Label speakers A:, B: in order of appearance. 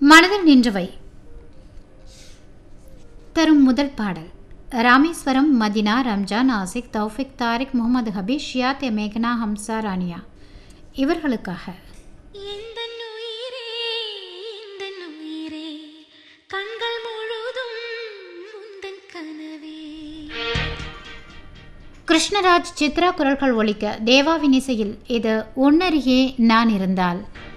A: மனதில் நின்றவை தரும் முதல் பாடல் ராமேஸ்வரம், மதினா, ரம்ஜான், ஆசிக், தௌஃபிக், தாரிக், முகமது ஹபீஸ், ஷியாத், மேகனா, ஹம்சா, ரானியா இவர்களுக்காக. கிருஷ்ணராஜ், சித்ரா குரல்கள் ஒலிக்க தேவாவின் இசையில் இது ஒன்னருகே நான் இருந்தால்.